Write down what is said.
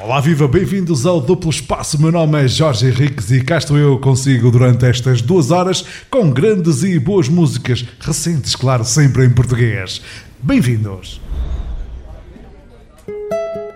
Olá, viva, bem-vindos ao Duplo Espaço. Meu nome é Jorge Henriques e cá estou eu consigo durante estas 2 horas com grandes e boas músicas, recentes, claro, sempre em português. Bem-vindos!